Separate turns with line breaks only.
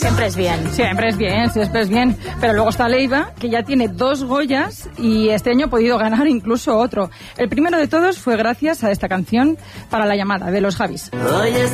Siempre es bien.
Siempre es bien. Pero luego está Leiva, que ya tiene 2 Goyas y este año ha podido ganar incluso otro. El primero de todos fue gracias a esta canción para la llamada de los Javis.